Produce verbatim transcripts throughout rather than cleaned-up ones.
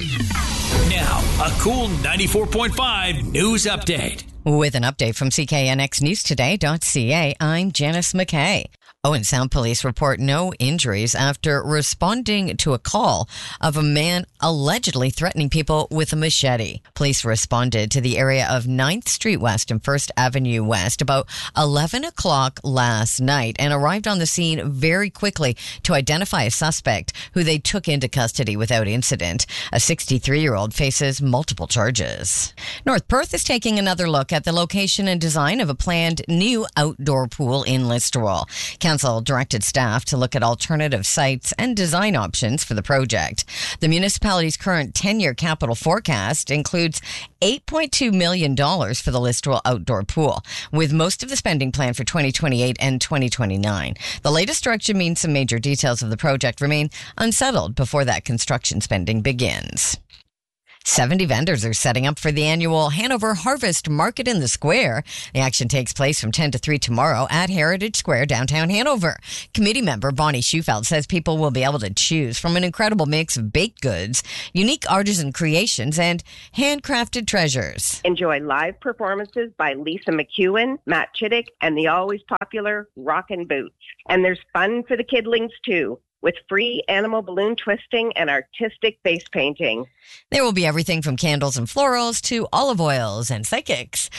Now, a cool ninety-four point five news update. With an update from C K N X News Today dot C A, I'm Janice McKay. Owen Sound Police report no injuries after responding to a call of a man allegedly threatening people with a machete. Police responded to the area of ninth Street West and first Avenue West about eleven o'clock last night and arrived on the scene very quickly to identify a suspect who they took into custody without incident. A sixty-three-year-old faces multiple charges. North Perth is taking another look at the location and design of a planned new outdoor pool in Listowel. Council directed staff to look at alternative sites and design options for the project. The municipality's current ten-year capital forecast includes eight point two million dollars for the Listowel outdoor pool, with most of the spending planned for twenty twenty-eight and twenty twenty-nine. The latest direction means some major details of the project remain unsettled before that construction spending begins. seventy vendors are setting up for the annual Hanover Harvest Market in the Square. The action takes place from ten to three tomorrow at Heritage Square, downtown Hanover. Committee member Bonnie Schufeld says people will be able to choose from an incredible mix of baked goods, unique artisan creations, and handcrafted treasures. Enjoy live performances by Lisa McEwen, Matt Chittick, and the always popular Rockin' Boots. And there's fun for the kidlings, too, with free animal balloon twisting and artistic face painting. There will be everything from candles and florals to olive oils and psychics.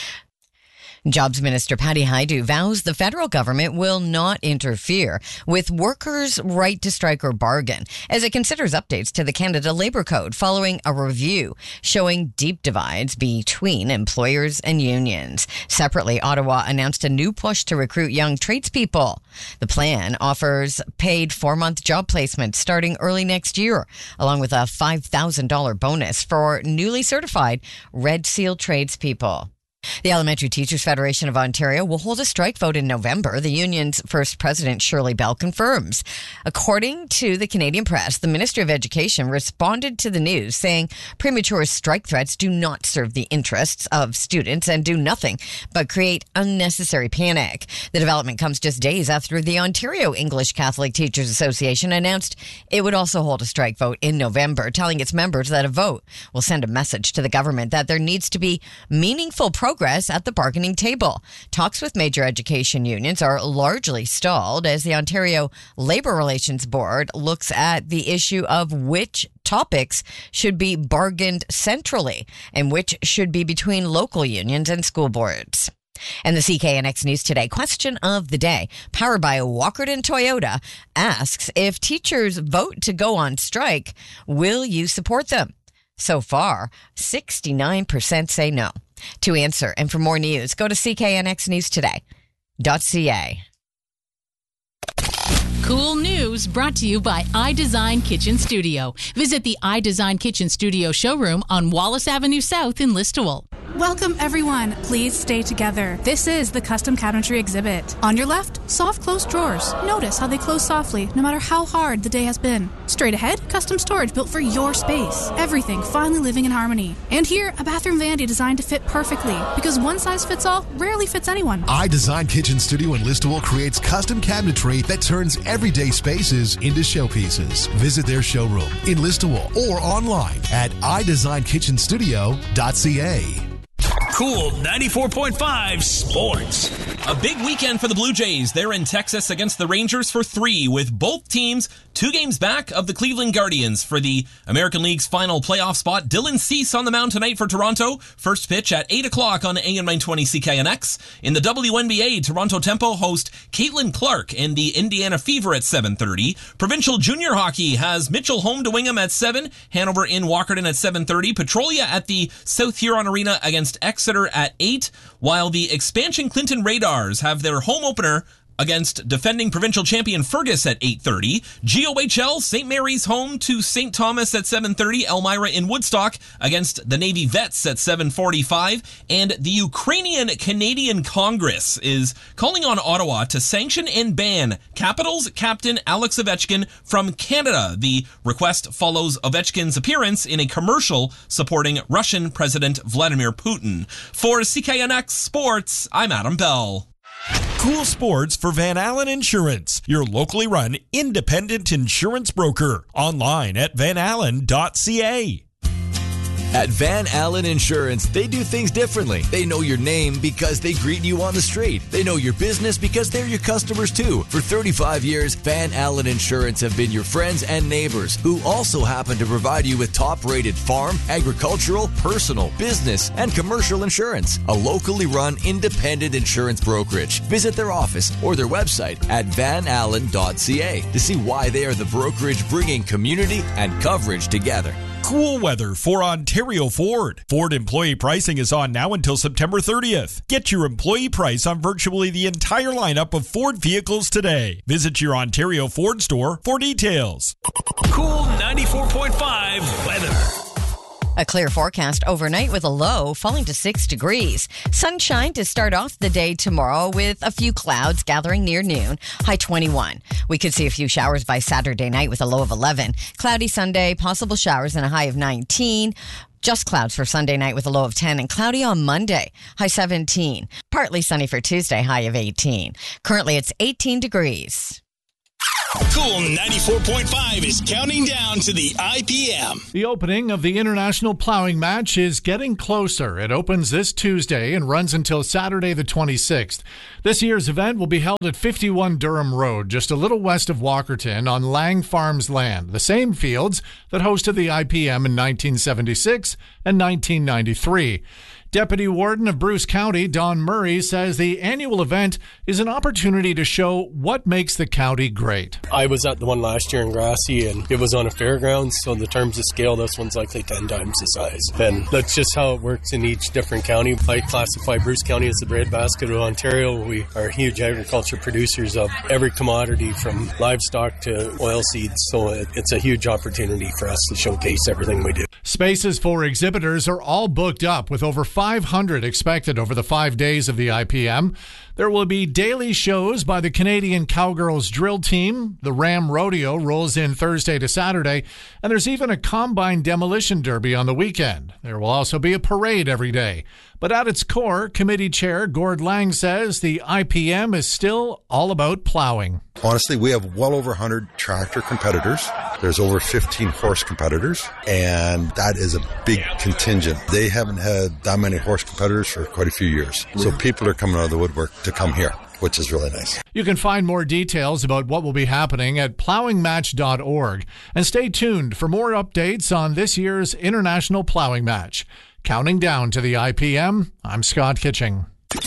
Jobs Minister Patty Hajdu vows the federal government will not interfere with workers' right to strike or bargain as it considers updates to the Canada Labour Code following a review showing deep divides between employers and unions. Separately, Ottawa announced a new push to recruit young tradespeople. The plan offers paid four-month job placements starting early next year, along with a five thousand dollars bonus for newly certified Red Seal tradespeople. The Elementary Teachers Federation of Ontario will hold a strike vote in November, the union's first president, Shirley Bell, confirms. According to the Canadian Press, the Ministry of Education responded to the news saying premature strike threats do not serve the interests of students and do nothing but create unnecessary panic. The development comes just days after the Ontario English Catholic Teachers Association announced it would also hold a strike vote in November, telling its members that a vote will send a message to the government that there needs to be meaningful progress Progress at the bargaining table. Talks with major education unions are largely stalled as the Ontario Labour Relations Board looks at the issue of which topics should be bargained centrally and which should be between local unions and school boards. And the C K N X News Today question of the day, powered by Walkerton Toyota, asks if teachers vote to go on strike, will you support them? So far, sixty-nine percent say no. To answer and for more news, go to C K N X News Today dot C A. Cool news brought to you by iDesign Kitchen Studio. Visit the iDesign Kitchen Studio showroom on Wallace Avenue South in Listowel. Welcome, everyone. Please stay together. This is the custom cabinetry exhibit. On your left, soft closed drawers. Notice how they close softly, no matter how hard the day has been. Straight ahead, custom storage built for your space. Everything finally living in harmony. And here, a bathroom vanity designed to fit perfectly, because one size fits all rarely fits anyone. iDesign Kitchen Studio in Listowel creates custom cabinetry that turns everyday spaces into showpieces. Visit their showroom in Listowel or online at i design kitchen studio dot c a. Cool ninety-four point five Sports. A big weekend for the Blue Jays. They're in Texas against the Rangers for three, with both teams two games back of the Cleveland Guardians for the American League's final playoff spot. Dylan Cease on the mound tonight for Toronto. First pitch at eight o'clock on A M nine twenty C K N X. In the W N B A, Toronto Tempo host Caitlin Clark and the Indiana Fever at seven thirty. Provincial Junior Hockey has Mitchell home to Wingham at seven. Hanover in Walkerton at seven thirty. Petrolia at the South Huron Arena against Exeter at eight, while the expansion Clinton Radars have their home opener against defending provincial champion Fergus at eight thirty. G O H L, Saint Mary's home to Saint Thomas at seven thirty. Elmira in Woodstock against the Navy Vets at seven forty-five. And the Ukrainian-Canadian Congress is calling on Ottawa to sanction and ban Capitals captain Alex Ovechkin from Canada. The request follows Ovechkin's appearance in a commercial supporting Russian President Vladimir Putin. For C K N X Sports, I'm Adam Bell. Cool sports for Van Allen Insurance, your locally run independent insurance broker. Online at van allen dot c a. At Van Allen Insurance, they do things differently. They know your name because they greet you on the street. They know your business because they're your customers too. For thirty-five years, Van Allen Insurance have been your friends and neighbors who also happen to provide you with top-rated farm, agricultural, personal, business, and commercial insurance. A locally run independent insurance brokerage. Visit their office or their website at van allen dot c a to see why they are the brokerage bringing community and coverage together. Cool weather for Ontario Ford. Ford employee pricing is on now until September thirtieth. Get your employee price on virtually the entire lineup of Ford vehicles today. Visit your Ontario Ford store for details. Cool ninety-four point five weather. A clear forecast overnight with a low falling to six degrees. Sunshine to start off the day tomorrow with a few clouds gathering near noon, high twenty-one. We could see a few showers by Saturday night with a low of eleven. Cloudy Sunday, possible showers and a high of nineteen. Just clouds for Sunday night with a low of ten, and cloudy on Monday, high seventeen. Partly sunny for Tuesday, high of eighteen. Currently it's eighteen degrees. Cool ninety-four point five is counting down to the I P M. The opening of the International Plowing Match is getting closer. It opens this Tuesday and runs until Saturday the twenty-sixth. This year's event will be held at fifty-one Durham Road, just a little west of Walkerton on Lang Farms land, the same fields that hosted the I P M in nineteen seventy-six and nineteen ninety-three. Deputy Warden of Bruce County, Don Murray, says the annual event is an opportunity to show what makes the county great. I was at the one last year in Grassy, and it was on a fairgrounds, so in the terms of scale, this one's likely ten times the size. And that's just how it works in each different county. I classify Bruce County as the breadbasket of Ontario. We are huge agriculture producers of every commodity from livestock to oilseeds, so it, it's a huge opportunity for us to showcase everything we do. Spaces for exhibitors are all booked up with over five hundred expected over the five days of the I P M. There will be daily shows by the Canadian Cowgirls drill team. The Ram Rodeo rolls in Thursday to Saturday, and there's even a combine demolition derby on the weekend. There will also be a parade every day. But at its core, committee chair Gord Lang says the I P M is still all about plowing. Honestly, we have well over one hundred tractor competitors. There's over fifteen horse competitors, and that is a big contingent. They haven't had that many horse competitors for quite a few years. So people are coming out of the woodwork to come here, which is really nice. You can find more details about what will be happening at plowing match dot org. And stay tuned for more updates on this year's International Plowing Match. Counting down to the I P M, I'm Scott Kitching.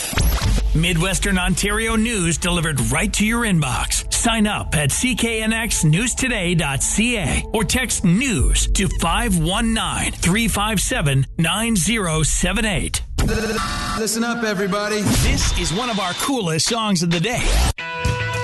Midwestern Ontario news delivered right to your inbox. Sign up at c k n x news today dot c a or text news to five one nine, three five seven, nine zero seven eight. Listen up, everybody. This is one of our coolest songs of the day.